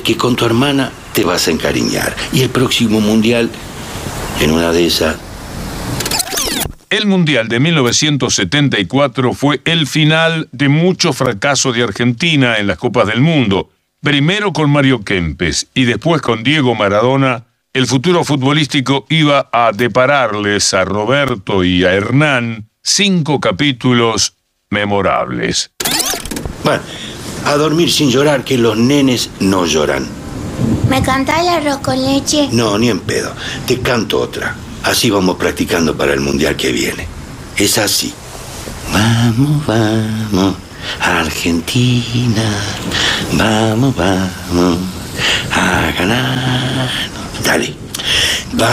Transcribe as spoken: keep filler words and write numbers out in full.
que con tu hermana te vas a encariñar. Y el próximo mundial, en una de esas... El Mundial de mil novecientos setenta y cuatro fue el final de muchos fracasos de Argentina en las Copas del Mundo. Primero con Mario Kempes y después con Diego Maradona, el futuro futbolístico iba a depararles a Roberto y a Hernán cinco capítulos memorables. Bueno, a dormir sin llorar, que los nenes no lloran. ¿Me cantás el arroz con leche? No, ni en pedo. Te canto otra. Así vamos practicando para el mundial que viene. Es así. Vamos, vamos, Argentina. Vamos, vamos, a ganar. Dale.